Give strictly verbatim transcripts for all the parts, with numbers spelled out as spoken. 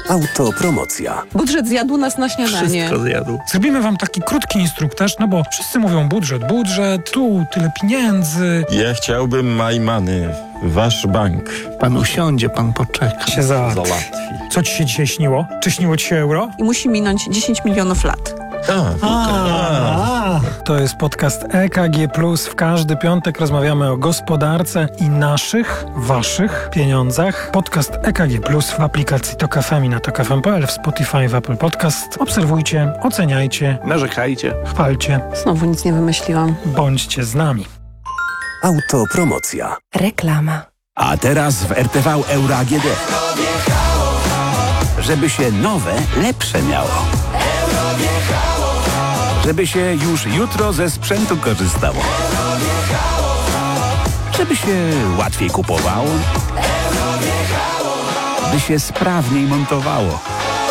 Autopromocja. Budżet zjadł nas na śniadanie. Wszystko zjadł. Zrobimy wam taki krótki instruktaż, no bo wszyscy mówią budżet, budżet, tu tyle pieniędzy. Ja chciałbym my money, wasz bank. Pan usiądzie, pan poczeka. Się załatwi. Załatwi. Co ci się dzisiaj śniło? Czy śniło ci się euro? I musi minąć dziesięć milionów lat. A, A, to jest podcast E K G plus. W każdy piątek rozmawiamy o gospodarce i naszych, waszych pieniądzach. Podcast E K G plus w aplikacji Tok F M i na tok f m kropka p l, w Spotify, w Apple Podcast. Obserwujcie, oceniajcie, Narzekajcie. chwalcie, Znowu nic nie wymyśliłam. bądźcie z nami. Autopromocja. Reklama. A teraz w R T V Euro A G D. Żeby się nowe, lepsze miało. Żeby się już jutro ze sprzętu korzystało. Żeby się łatwiej kupowało. By się sprawniej montowało.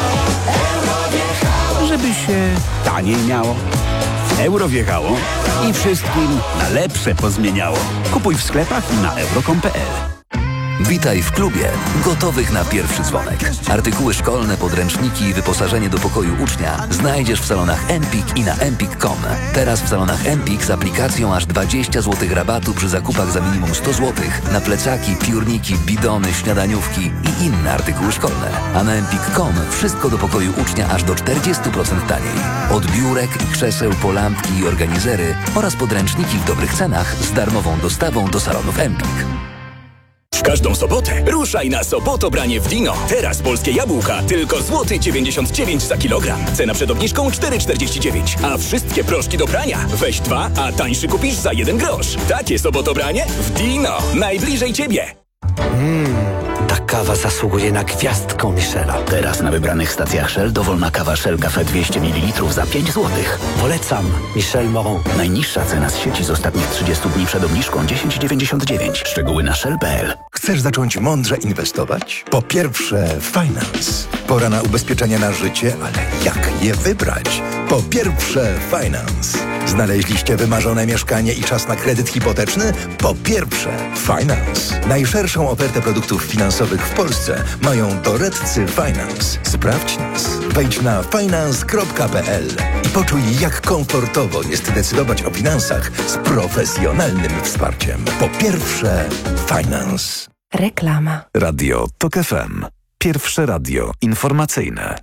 Żeby się taniej miało. Euro wjechało i wszystkim na lepsze pozmieniało. Kupuj w sklepach i na euro kropka com kropka p l. Witaj w klubie gotowych na pierwszy dzwonek. Artykuły szkolne, podręczniki i wyposażenie do pokoju ucznia znajdziesz w salonach Empik i na empik kropka com. Teraz w salonach Empik z aplikacją aż dwadzieścia złotych rabatu przy zakupach za minimum sto złotych na plecaki, piórniki, bidony, śniadaniówki i inne artykuły szkolne. A na empik kropka com wszystko do pokoju ucznia aż do czterdzieści procent taniej. Od biurek i krzeseł po lampki i organizery oraz podręczniki w dobrych cenach z darmową dostawą do salonów Empik. W każdą sobotę ruszaj na Sobotobranie w Dino. Teraz polskie jabłka tylko złoty dziewięćdziesiąt dziewięć za kilogram. Cena przed obniżką cztery czterdzieści dziewięć. A wszystkie proszki do prania weź dwa, a tańszy kupisz za jeden grosz. Takie Sobotobranie w Dino. Najbliżej ciebie. Mmm, ta kawa zasługuje na gwiazdkę Michela. Teraz na wybranych stacjach Shell dowolna kawa Shell Cafe dwieście mililitrów za pięć złotych. Polecam Michel Moron. Najniższa cena z sieci z ostatnich trzydziestu dni przed obniżką dziesięć dziewięćdziesiąt dziewięć. Szczegóły na shell kropka p l. Chcesz zacząć mądrze inwestować? Po pierwsze, Finance. Pora na ubezpieczenia na życie, ale jak je wybrać? Po pierwsze, Finance. Znaleźliście wymarzone mieszkanie i czas na kredyt hipoteczny? Po pierwsze, Finance. Najszerszą ofertę produktów finansowych w Polsce mają doradcy Finance. Sprawdź nas. Wejdź na finance kropka p l i poczuj, jak komfortowo jest decydować o finansach z profesjonalnym wsparciem. Po pierwsze, Finance. Reklama. Radio Tok F M. Pierwsze radio informacyjne.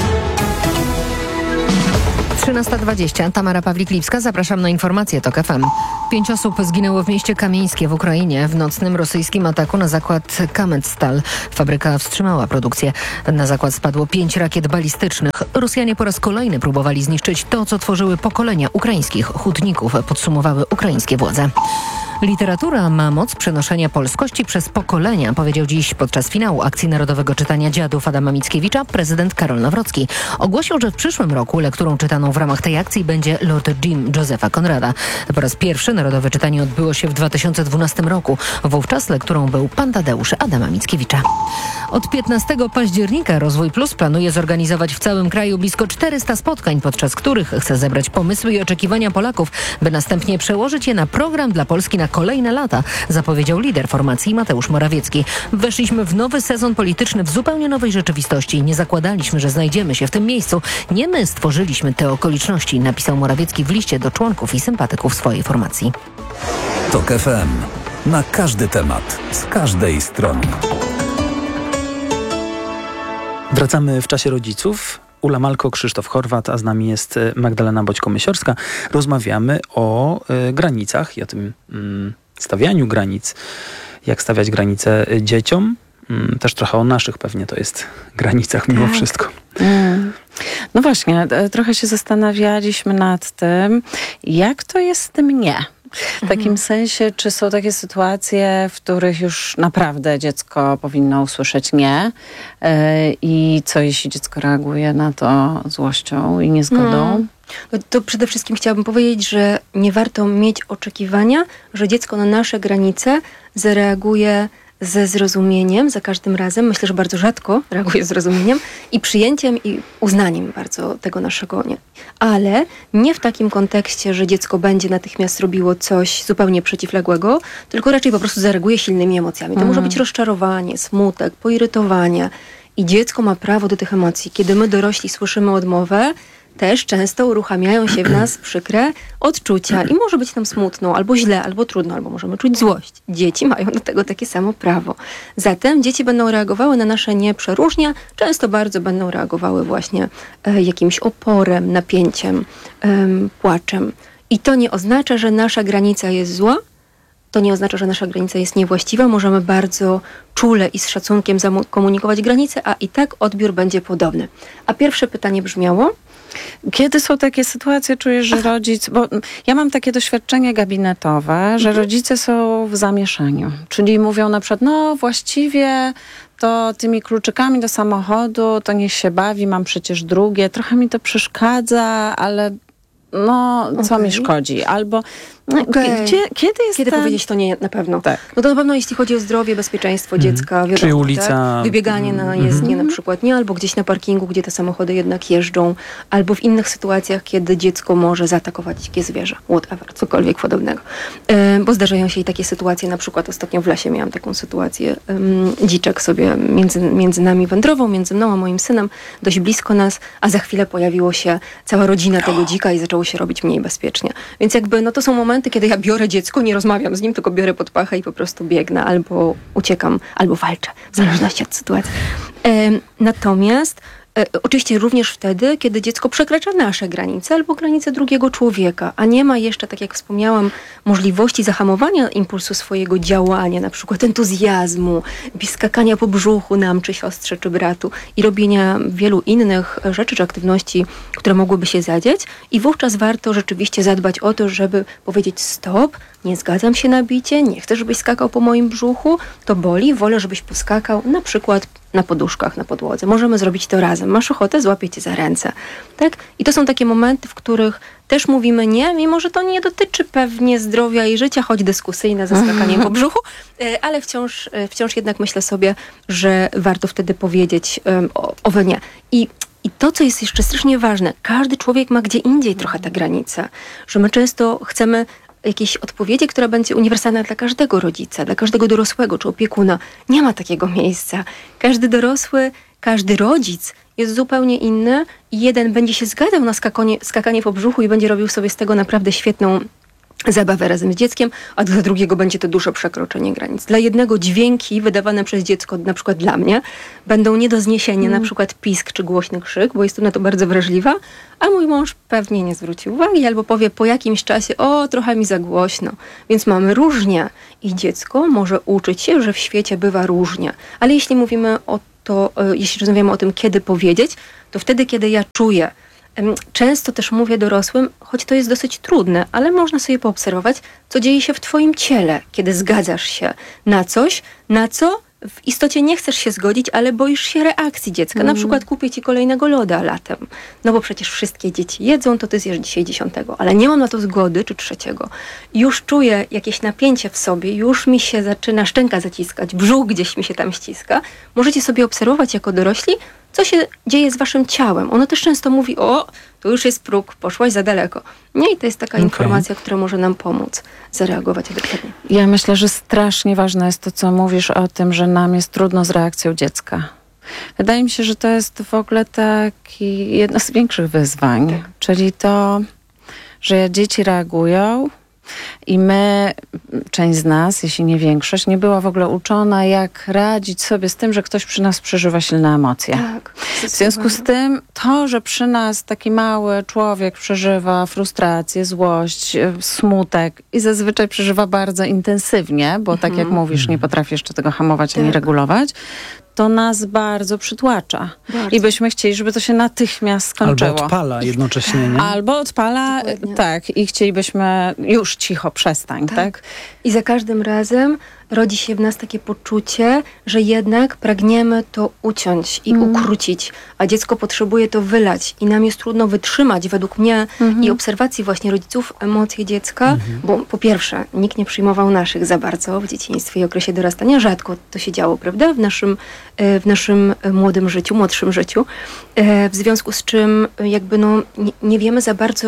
trzynasta dwadzieścia. Tamara Pawlik-Lipska. Zapraszam na informacje Tok F M. Pięć osób zginęło w mieście Kamieńskie w Ukrainie w nocnym rosyjskim ataku na zakład Kametstal. Fabryka wstrzymała produkcję. Na zakład spadło pięć rakiet balistycznych. Rosjanie po raz kolejny próbowali zniszczyć to, co tworzyły pokolenia ukraińskich hutników, podsumowały ukraińskie władze. Literatura ma moc przenoszenia polskości przez pokolenia, powiedział dziś podczas finału akcji Narodowego Czytania Dziadów Adama Mickiewicza prezydent Karol Nawrocki. Ogłosił, że w przyszłym roku lekturą czytaną w ramach tej akcji będzie Lord Jim Josepha Conrada. Po raz pierwszy Narodowe Czytanie odbyło się w dwa tysiące dwunastym roku. Wówczas lekturą był Pan Tadeusz Adama Mickiewicza. Od piętnastego października Rozwój Plus planuje zorganizować w całym kraju blisko czterysta spotkań, podczas których chce zebrać pomysły i oczekiwania Polaków, by następnie przełożyć je na program dla Polski na kolejne lata, zapowiedział lider formacji Mateusz Morawiecki. Weszliśmy w nowy sezon polityczny w zupełnie nowej rzeczywistości. Nie zakładaliśmy, że znajdziemy się w tym miejscu. Nie my stworzyliśmy te okoliczności, napisał Morawiecki w liście do członków i sympatyków swojej formacji. Tok F M. Na każdy temat, z każdej strony. Wracamy w czasie rodziców. Ula Malko, Krzysztof Chorwat, a z nami jest Magdalena Boćko-Mysiorska. Rozmawiamy o y, granicach i o tym y, stawianiu granic. Jak stawiać granice dzieciom. Y, też trochę o naszych pewnie to jest granicach mimo tak. wszystko. Mm. No właśnie, trochę się zastanawialiśmy nad tym, jak to jest z tym nie. W takim mhm. sensie, czy są takie sytuacje, w których już naprawdę dziecko powinno usłyszeć nie yy, i co jeśli dziecko reaguje na to złością i niezgodą? Hmm. No to przede wszystkim chciałabym powiedzieć, że nie warto mieć oczekiwania, że dziecko na nasze granice zareaguje ze zrozumieniem za każdym razem. Myślę, że bardzo rzadko reaguje z zrozumieniem i przyjęciem i uznaniem bardzo tego naszego nie. Ale nie w takim kontekście, że dziecko będzie natychmiast robiło coś zupełnie przeciwległego, tylko raczej po prostu zareaguje silnymi emocjami. To mm. może być rozczarowanie, smutek, poirytowanie. I dziecko ma prawo do tych emocji. Kiedy my dorośli słyszymy odmowę, też często uruchamiają się w nas przykre odczucia i może być nam smutno, albo źle, albo trudno, albo możemy czuć złość. Dzieci mają do tego takie samo prawo. Zatem dzieci będą reagowały na nasze nie przeróżnie, często bardzo będą reagowały właśnie e, jakimś oporem, napięciem, e, płaczem. I to nie oznacza, że nasza granica jest zła, to nie oznacza, że nasza granica jest niewłaściwa. Możemy bardzo czule i z szacunkiem zakomunikować granice, a i tak odbiór będzie podobny. A pierwsze pytanie brzmiało? Kiedy są takie sytuacje, czujesz, że rodzic... Bo ja mam takie doświadczenie gabinetowe, że mhm. rodzice są w zamieszaniu. Czyli mówią na przykład, no właściwie to tymi kluczykami do samochodu to niech się bawi, mam przecież drugie. Trochę mi to przeszkadza, ale no co okay. mi szkodzi? Albo okay. gdzie, kiedy jest Kiedy ten... powiedzieć to nie na pewno? Tak. No to na pewno jeśli chodzi o zdrowie, bezpieczeństwo Mhm. dziecka, wiadomo, Czy ulica... tak? Wybieganie na Mhm. jezdnię na przykład, nie? Albo gdzieś na parkingu, gdzie te samochody jednak jeżdżą, albo w innych sytuacjach, kiedy dziecko może zaatakować dzikie zwierzę, whatever, cokolwiek podobnego. E, bo zdarzają się i takie sytuacje, na przykład ostatnio w lesie miałam taką sytuację, um, dziczek sobie między, między nami wędrował, między mną a moim synem, dość blisko nas, a za chwilę pojawiło się cała rodzina tego dzika i zaczęło się robić mniej bezpiecznie. Więc jakby, no to są momenty, kiedy ja biorę dziecko, nie rozmawiam z nim, tylko biorę pod pachę i po prostu biegnę, albo uciekam, albo walczę, w zależności od sytuacji. E, natomiast e, oczywiście również wtedy, kiedy dziecko przekracza nasze granice albo granice drugiego człowieka, a nie ma jeszcze, tak jak wspomniałam, możliwości zahamowania impulsu swojego działania, na przykład entuzjazmu, skakania po brzuchu nam, czy siostrze, czy bratu i robienia wielu innych rzeczy, czy aktywności, które mogłyby się zadziać i wówczas warto rzeczywiście zadbać o to, żeby powiedzieć stop, nie zgadzam się na bicie, nie chcę, żebyś skakał po moim brzuchu, to boli, wolę, żebyś poskakał na przykład na poduszkach, na podłodze. Możemy zrobić to razem. Masz ochotę? Złapię cię za ręce. Tak? I to są takie momenty, w których też mówimy nie, mimo że to nie dotyczy pewnie zdrowia i życia, choć dyskusyjne ze skakaniem po brzuchu, ale wciąż, wciąż jednak myślę sobie, że warto wtedy powiedzieć um, o, owe nie. I I to, co jest jeszcze strasznie ważne, każdy człowiek ma gdzie indziej trochę tę granicę, że my często chcemy jakiejś odpowiedzi, która będzie uniwersalna dla każdego rodzica, dla każdego dorosłego czy opiekuna. Nie ma takiego miejsca. Każdy dorosły, każdy rodzic jest zupełnie inny i jeden będzie się zgadzał na skakanie, skakanie po brzuchu i będzie robił sobie z tego naprawdę świetną zabawę razem z dzieckiem, a dla drugiego będzie to duże przekroczenie granic. Dla jednego dźwięki wydawane przez dziecko, na przykład dla mnie, będą nie do zniesienia, mm. na przykład pisk czy głośny krzyk, bo jestem na to bardzo wrażliwa, a mój mąż pewnie nie zwróci uwagi albo powie po jakimś czasie, o, trochę mi za głośno. Więc mamy różnie i dziecko może uczyć się, że w świecie bywa różnie. Ale jeśli mówimy o to, jeśli rozmawiamy o tym, kiedy powiedzieć, to wtedy, kiedy ja czuję, często też mówię dorosłym, choć to jest dosyć trudne, ale można sobie poobserwować, co dzieje się w twoim ciele, kiedy zgadzasz się na coś, na co w istocie nie chcesz się zgodzić, ale boisz się reakcji dziecka. Mm. Na przykład kupię ci kolejnego loda latem. No bo przecież wszystkie dzieci jedzą, to ty zjesz dzisiaj dziesiątego. Ale nie mam na to zgody, czy trzeciego. Już czuję jakieś napięcie w sobie, już mi się zaczyna szczęka zaciskać, brzuch gdzieś mi się tam ściska. Możecie sobie obserwować jako dorośli, co się dzieje z waszym ciałem. Ono też często mówi, o, tu już jest próg, poszłaś za daleko. Nie, i to jest taka okay. informacja, która może nam pomóc zareagować adekwatnie. Ja myślę, że strasznie ważne jest to, co mówisz o tym, że nam jest trudno z reakcją dziecka. Wydaje mi się, że to jest w ogóle taki jedno z większych wyzwań, tak. czyli to, że dzieci reagują i my, część z nas, jeśli nie większość, nie była w ogóle uczona, jak radzić sobie z tym, że ktoś przy nas przeżywa silne emocje. Tak, w związku z tym, to, że przy nas taki mały człowiek przeżywa frustrację, złość, smutek i zazwyczaj przeżywa bardzo intensywnie, bo tak jak mówisz, nie potrafi jeszcze tego hamować tak. ani regulować, to nas bardzo przytłacza. Bardzo. I byśmy chcieli, żeby to się natychmiast skończyło. Albo odpala jednocześnie, nie? Albo odpala, Dokładnie. tak. I chcielibyśmy już cicho, przestań, tak. tak? I za każdym razem rodzi się w nas takie poczucie, że jednak pragniemy to uciąć i mm. ukrócić, a dziecko potrzebuje to wylać i nam jest trudno wytrzymać, według mnie mm-hmm. i obserwacji właśnie rodziców, emocje dziecka, mm-hmm. bo po pierwsze, nikt nie przyjmował naszych za bardzo w dzieciństwie i okresie dorastania, rzadko to się działo, prawda, w naszym, w naszym młodym życiu, młodszym życiu, w związku z czym jakby no nie, nie wiemy za bardzo,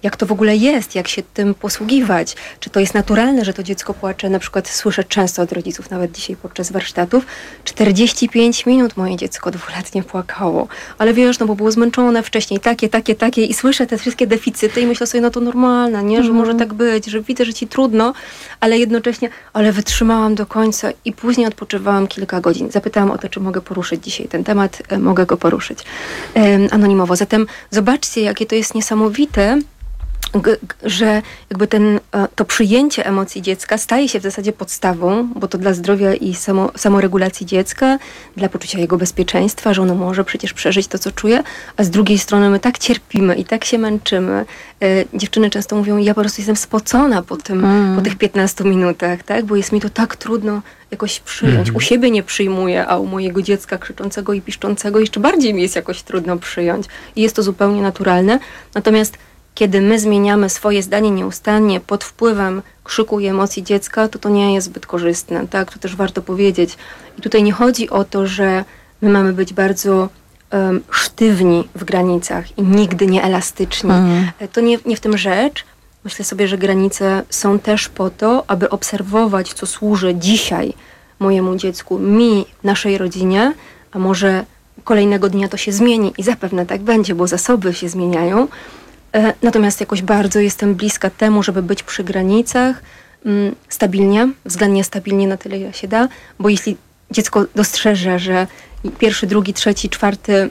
jak to w ogóle jest, jak się tym posługiwać, czy to jest naturalne, że to dziecko płacze. Na przykład słyszę często od rodziców, nawet dzisiaj podczas warsztatów, czterdzieści pięć minut moje dziecko dwuletnie płakało, ale wiesz, no bo było zmęczone wcześniej, takie, takie, takie i słyszę te wszystkie deficyty i myślę sobie, no to normalne, nie, że Mhm. może tak być, że widzę, że ci trudno, ale jednocześnie, ale wytrzymałam do końca i później odpoczywałam kilka godzin. Zapytałam o to, czy mogę poruszyć dzisiaj ten temat, e, mogę go poruszyć e, anonimowo. Zatem zobaczcie, jakie to jest niesamowite, G- g- że jakby ten, e, to przyjęcie emocji dziecka staje się w zasadzie podstawą, bo to dla zdrowia i samo, samoregulacji dziecka, dla poczucia jego bezpieczeństwa, że ono może przecież przeżyć to, co czuje, a z drugiej strony my tak cierpimy i tak się męczymy. E, dziewczyny często mówią, ja po prostu jestem spocona po, tym, Mm. po tych piętnastu minutach, tak? Bo jest mi to tak trudno jakoś przyjąć. Mhm. U siebie nie przyjmuję, a u mojego dziecka krzyczącego i piszczącego jeszcze bardziej mi jest jakoś trudno przyjąć. I jest to zupełnie naturalne. Natomiast kiedy my zmieniamy swoje zdanie nieustannie pod wpływem krzyku i emocji dziecka, to to nie jest zbyt korzystne, tak? To też warto powiedzieć. I tutaj nie chodzi o to, że my mamy być bardzo um, sztywni w granicach i nigdy nie elastyczni. Mhm. To nie, nie w tym rzecz. Myślę sobie, że granice są też po to, aby obserwować, co służy dzisiaj mojemu dziecku, mi, naszej rodzinie, a może kolejnego dnia to się zmieni i zapewne tak będzie, bo zasoby się zmieniają. E, Natomiast jakoś bardzo jestem bliska temu, żeby być przy granicach mm, stabilnie, względnie stabilnie na tyle, ile się da, bo jeśli dziecko dostrzeże, że pierwszy, drugi, trzeci, czwarty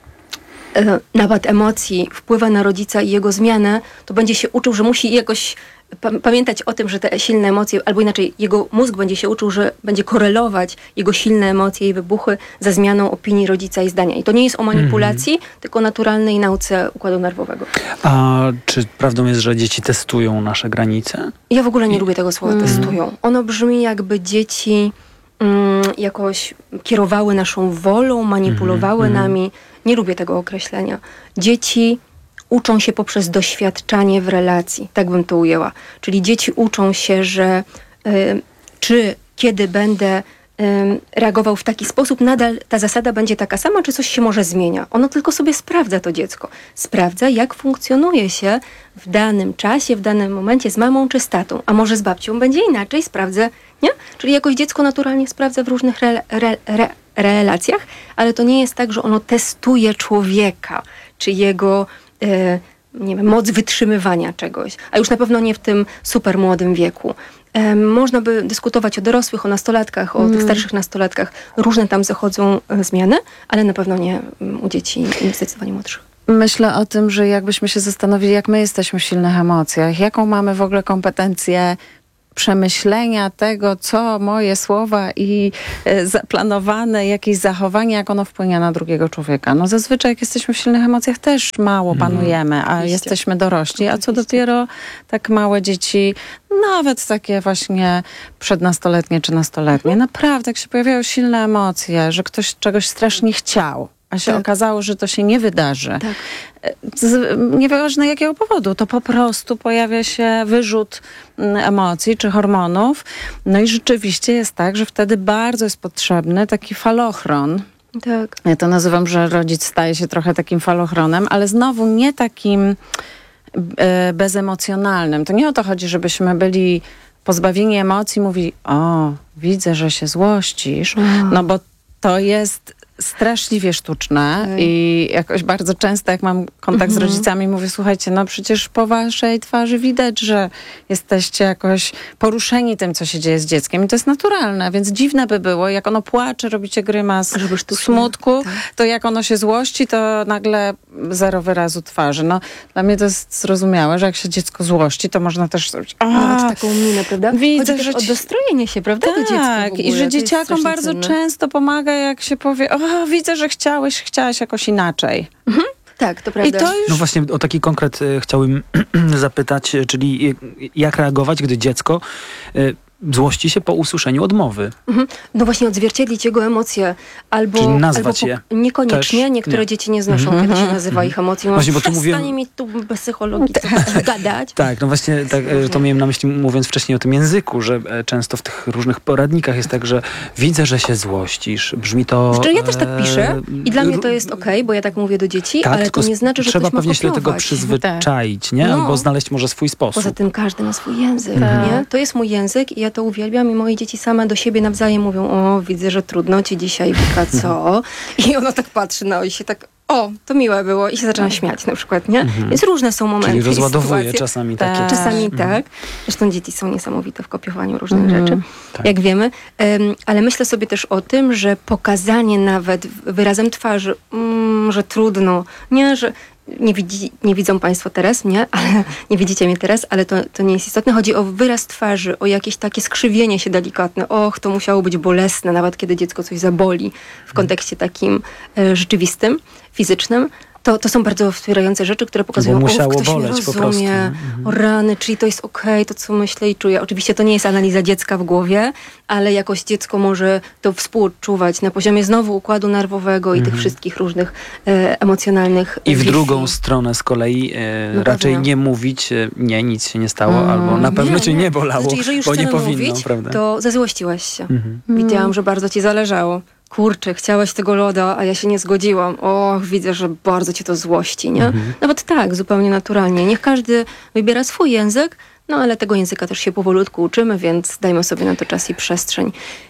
e, napad emocji wpływa na rodzica i jego zmianę, to będzie się uczył, że musi jakoś pa- pamiętać o tym, że te silne emocje, albo inaczej, jego mózg będzie się uczył, że będzie korelować jego silne emocje i wybuchy ze zmianą opinii rodzica i zdania. I to nie jest o manipulacji, Mhm. tylko o naturalnej nauce układu nerwowego. A czy prawdą jest, że dzieci testują nasze granice? Ja w ogóle nie lubię tego słowa Mm. testują. Ono brzmi, jakby dzieci mm, jakoś kierowały naszą wolą, manipulowały Mhm. nami. Nie lubię tego określenia. Dzieci uczą się poprzez doświadczanie w relacji. Tak bym to ujęła. Czyli dzieci uczą się, że y, czy kiedy będę y, reagował w taki sposób, nadal ta zasada będzie taka sama, czy coś się może zmienia. Ono tylko sobie sprawdza, to dziecko. Sprawdza, jak funkcjonuje się w danym czasie, w danym momencie z mamą czy z tatą. A może z babcią będzie inaczej, sprawdzę, nie? Czyli jakoś dziecko naturalnie sprawdza w różnych re, re, re, relacjach, ale to nie jest tak, że ono testuje człowieka, czy jego e, nie wiem, moc wytrzymywania czegoś, a już na pewno nie w tym super młodym wieku. E, można by dyskutować o dorosłych, o nastolatkach, o Mm. tych starszych nastolatkach. Różne tam zachodzą e, zmiany, ale na pewno nie mm, u dzieci i zdecydowanie młodszych. Myślę o tym, że jakbyśmy się zastanowili, jak my jesteśmy w silnych emocjach, jaką mamy w ogóle kompetencję przemyślenia tego, co moje słowa i e, zaplanowane jakieś zachowanie, jak ono wpłynie na drugiego człowieka. No zazwyczaj jak jesteśmy w silnych emocjach też mało panujemy, a Oczywiście. jesteśmy dorośli, a co Oczywiście. dopiero tak małe dzieci, nawet takie właśnie przednastoletnie czy nastoletnie. Naprawdę, jak się pojawiają silne emocje, że ktoś czegoś strasznie chciał, a się Tak. okazało, że to się nie wydarzy. Tak. Z, nieważne jakiego powodu, to po prostu pojawia się wyrzut mm, emocji czy hormonów. No i rzeczywiście jest tak, że wtedy bardzo jest potrzebny taki falochron. Tak. Ja to nazywam, że rodzic staje się trochę takim falochronem, ale znowu nie takim e, bezemocjonalnym. To nie o to chodzi, żebyśmy byli pozbawieni emocji, mówi, o, widzę, że się złościsz, no bo to jest straszliwie sztuczne i jakoś bardzo często, jak mam kontakt z Mhm. rodzicami, mówię, słuchajcie, no przecież po waszej twarzy widać, że jesteście jakoś poruszeni tym, co się dzieje z dzieckiem i to jest naturalne, więc dziwne by było, jak ono płacze, robicie grymas Żeby sztucznie, smutku, tak. to jak ono się złości, to nagle zero wyrazu twarzy. No dla mnie to jest zrozumiałe, że jak się dziecko złości, to można też zrobić, a, Nawet taką minę, prawda? widzę, Chodzi że też o ci- dostrojenie się, prawda? do dziecka w tak, ogóle. i że To jest dzieciakom strasznie bardzo cenne. często pomaga, jak się powie, o, widzę, że chciałeś, chciałaś jakoś inaczej. Tak, to prawda. I to już No właśnie o taki konkret e, chciałbym zapytać, e, czyli e, jak reagować, gdy dziecko e, złości się po usłyszeniu odmowy. Mhm. No właśnie odzwierciedlić jego emocje. Albo, Czyli nazwać albo je. Niekoniecznie. Też Niektóre nie. dzieci nie znoszą, Mhm. kiedy się nazywa ich emocji. Właśnie, bo tu Przestań mówiłem- mi tu bez psychologii co gadać. Tak, no właśnie tak, że to miałem na myśli, mówiąc wcześniej o tym języku, że e, często w tych różnych poradnikach jest tak, że widzę, że się złościsz. Brzmi to... Znaczy, ja też tak e, piszę i dla mnie to jest okej, bo ja tak mówię do dzieci, tak, ale tylko to nie znaczy, że trzeba ktoś ma pewnie się do tego kopiować. przyzwyczaić, nie? No. Albo znaleźć może swój sposób. Poza tym każdy ma swój język, Mhm. nie? To jest mój język i ja to uwielbiam i moje dzieci same do siebie nawzajem mówią, o, widzę, że trudno ci dzisiaj, Wika, co? I ona tak patrzy na i się tak, o, to miłe było i się zaczyna śmiać na przykład, nie? Mhm. Więc różne są momenty Czyli i rozładowuje sytuacje. czasami Tak. takie. Czasami Mhm. tak. Zresztą dzieci są niesamowite w kopiowaniu różnych Mhm. rzeczy, Tak. jak wiemy. Um, ale myślę sobie też o tym, że pokazanie nawet wyrazem twarzy, mm, że trudno, nie, że nie, widzi, nie widzą Państwo teraz, nie? Ale nie widzicie mnie teraz, ale to, to nie jest istotne. Chodzi o wyraz twarzy, o jakieś takie skrzywienie się delikatne. Och, to musiało być bolesne, nawet kiedy dziecko coś zaboli w kontekście takim e, rzeczywistym, fizycznym. To, to są bardzo wspierające rzeczy, które pokazują, Bo musiało o, ktoś boleć mnie po rozumie, prostu. o rany, czyli to jest okej, to co myślę i czuję. Oczywiście to nie jest analiza dziecka w głowie, ale jakoś dziecko może to współodczuwać na poziomie znowu układu nerwowego i Mhm. tych wszystkich różnych e, emocjonalnych I w wi-fi. drugą stronę z kolei e, No raczej pewnie. nie mówić, e, nie, nic się nie stało, Mm, albo na pewno nie, cię nie. nie bolało, Znaczy, jeżeli już bo nie chcemy powinno, mówić, prawda? to zezłościłaś się. Mhm. Widziałam, że bardzo ci zależało. Kurczę, chciałaś tego loda, a ja się nie zgodziłam. Och, widzę, że bardzo cię to złości, nie? Mhm. Nawet tak, zupełnie naturalnie. Niech każdy wybiera swój język, no ale tego języka też się powolutku uczymy, więc dajmy sobie na to czas i przestrzeń.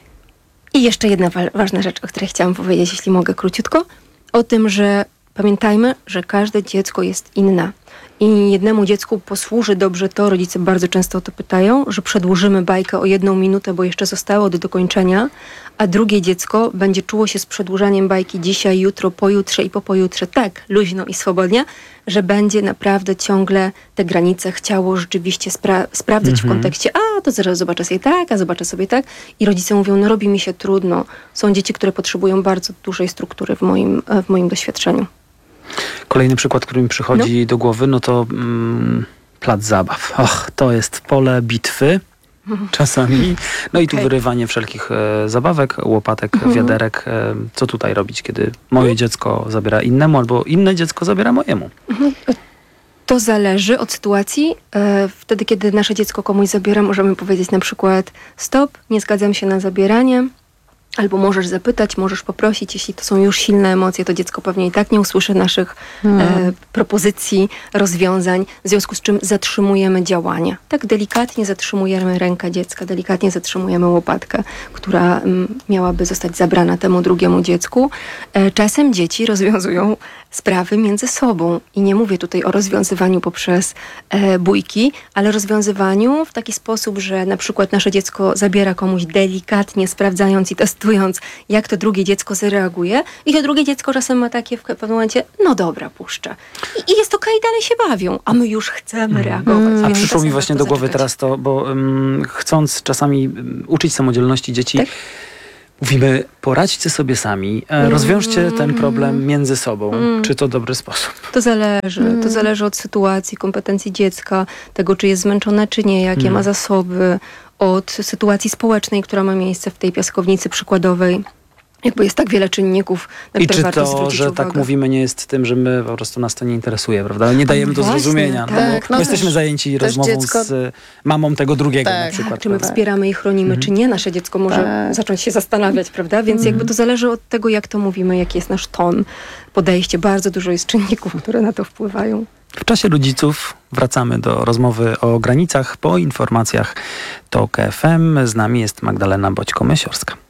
I jeszcze jedna wa- ważna rzecz, o której chciałam powiedzieć, jeśli mogę króciutko, o tym, że pamiętajmy, że każde dziecko jest inne. I jednemu dziecku posłuży dobrze to, rodzice bardzo często o to pytają, że przedłużymy bajkę o jedną minutę, bo jeszcze zostało do dokończenia, a drugie dziecko będzie czuło się z przedłużaniem bajki dzisiaj, jutro, pojutrze i po pojutrze tak luźno i swobodnie, że będzie naprawdę ciągle te granice chciało rzeczywiście spra- sprawdzać Mhm. w kontekście, a to zaraz zobaczę sobie tak, a zobaczę sobie tak. I rodzice mówią, no robi mi się trudno. Są dzieci, które potrzebują bardzo dużej struktury w moim, w moim doświadczeniu. Kolejny przykład, który mi przychodzi do głowy, no to mm, plac zabaw. Och, to jest pole bitwy czasami. No i tu Okej. wyrywanie wszelkich e, zabawek, łopatek, Mhm. wiaderek. E, co tutaj robić, kiedy moje dziecko zabiera innemu, albo inne dziecko zabiera mojemu? To zależy od sytuacji. E, Wtedy, kiedy nasze dziecko komuś zabiera, możemy powiedzieć na przykład stop, nie zgadzam się na zabieranie. Albo możesz zapytać, możesz poprosić. Jeśli to są już silne emocje, to dziecko pewnie i tak nie usłyszy naszych e, propozycji, rozwiązań, w związku z czym zatrzymujemy działanie. Tak delikatnie zatrzymujemy rękę dziecka, delikatnie zatrzymujemy łopatkę, która mm, miałaby zostać zabrana temu drugiemu dziecku. E, czasem dzieci rozwiązują sprawy między sobą. I nie mówię tutaj o rozwiązywaniu poprzez e, bójki, ale rozwiązywaniu w taki sposób, że na przykład nasze dziecko zabiera komuś delikatnie, sprawdzając i testując, jak to drugie dziecko zareaguje. I to drugie dziecko czasem ma takie w pewnym momencie, no dobra, puszczę. I, i jest okej, dalej się bawią, a my już chcemy reagować. A więc przyszło mi czasem właśnie warto do głowy zaczekać. teraz to, bo um, chcąc czasami um, uczyć samodzielności dzieci, Tak? mówimy, poradźcie sobie sami, e, Mm. rozwiążcie ten problem między sobą. Mm. Czy to dobry sposób? To zależy. Mm. To zależy od sytuacji, kompetencji dziecka, tego, czy jest zmęczone, czy nie, jakie Mm. ma zasoby, od sytuacji społecznej, która ma miejsce w tej piaskownicy przykładowej. Jakby jest tak wiele czynników, na I które czy warto to, zwrócić że uwagę. tak mówimy, nie jest tym, że my po prostu nas to nie interesuje, prawda? Nie dajemy do Właśnie, zrozumienia. tak. No, bo Tak, no my jesteśmy też- zajęci też rozmową dziecko- z y, mamą tego drugiego Tak. na przykład. Czy my prawda? wspieramy i chronimy, Mhm. czy nie, nasze dziecko może Tak. zacząć się zastanawiać, prawda? Więc Mhm. jakby to zależy od tego, jak to mówimy, jaki jest nasz ton, podejście. Bardzo dużo jest czynników, które na to wpływają. W czasie rodziców wracamy do rozmowy o granicach po informacjach Tok F M. Z nami jest Magdalena Boćko-Mysiorska.